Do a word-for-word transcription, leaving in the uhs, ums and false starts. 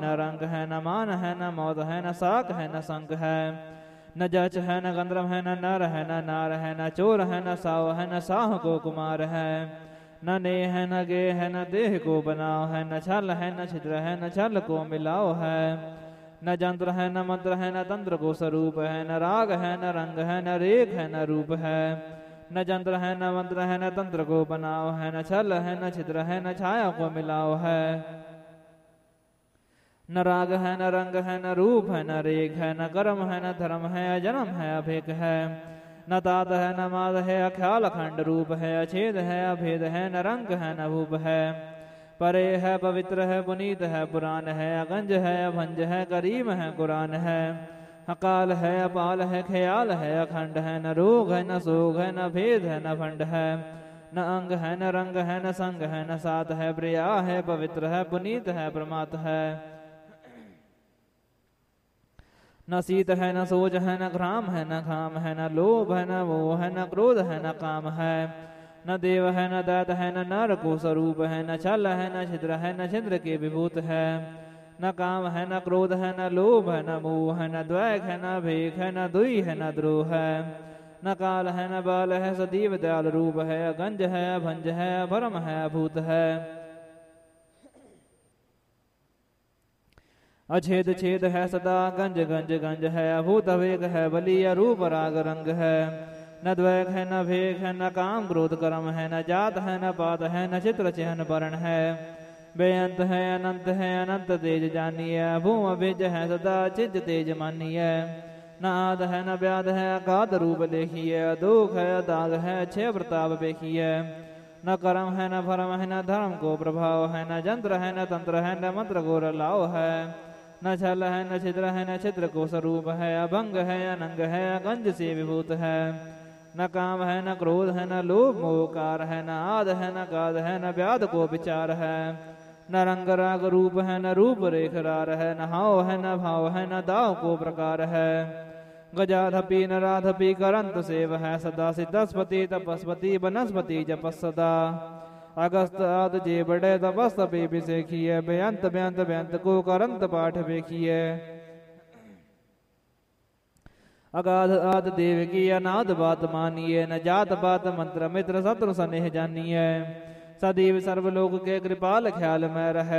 न रंग है न मान है न मौत है न साक है न संग है, न जच है न गंधर्व है न नर है न नार है, न चोर है न साव है न साह को कुमार है, न ने है न गे है न देह को बनाओ है, न छल है न छिद्र है न छल को मिलाओ है, न जंत्र है न मंत्र है न तंत्र को स्वरूप है, न राग है न रंग है न रेख है न रूप है, न जंत्र है न मंत्र है न तंत्र को बनाओ है, न छल है न छिद्र है न छाया को मिलाओ है, न राग है न रंग है न रूप है न रेख है, न कर्म है न धर्म है अजन्म है अभेक है, न तात है न माद है अख्याल अखंड रूप है, अछेद है अभेद है न रंग है न भूप है, परे है पवित्र है पुनीत है पुराण है, अगंज है अभंज है करीम है कुरान है, अकाल है अपाल है ख्याल है अखंड है, न रोग है न सोग है न भेद है न फंड है, न अंग है न रंग है न संग है न सात है, प्रिया है पवित्र है पुनीत है प्रमात है, न शीत है न सोच है न घ्राम है न घाम है, न लोभ है न मोह है न क्रोध है न काम है, न देव है न दैत है न नर को स्वरूप है, न छल है न छिद्र है न छिद्र के विभूत है, न काम है न क्रोध है न लोभ है न मोह है, न द्वैक है न भेख है न दुई है न द्रोह है, न काल है न बाल है सदैव दयाल रूप है, अगंज है अभंज है अभरम है अभूत है, अछेद छेद है सदा गंज गंज गंज है, अभूत अवेक है बली अरूप राग रंग है, न द्वैक है न भेक है न काम क्रोध कर्म है, न जात है न पात है न चित्र चिन्ह वर्ण है, बेअंत है अनंत है अनंत तेज जानिए, भूम अभिज है सदा चिज तेज मानिए, न आद है न व्याध है अगाध रूप देखिए, दुख है दाग है अच्छे प्रताप देखिए, न कर्म है न भरम है न धर्म को प्रभाव है, न जंत्र है न तंत्र है न मंत्र को रलाव है, न छल है न छिद्र है न छिद्र को स्वरूप है, अभंग है अनंग है अगंज से विभूत है, न काम है न क्रोध है न लोभ मोहकार है, न आद है न गाद है न व्याध को विचार है, न रंग राग रूप है न रूप रेख रार है, न हाव है न भाव है न दाव को प्रकार है, गजाधपि न राधपि करंत सेव है, सदा सिद्धस्पति तपस्पति वनस्पति जपस सदा, अगस्त आद जे बड़े तपस तपे विसेखिए, बेअंत बेअंत बेअंत को करंत पाठ बेखिए, अगाध आद देव की अनाद बात मानिए, न जात बात मंत्र मित्र शत्रु स्नेह जानिए, सदैव सर्वलोक के कृपाल ख्याल में रहे,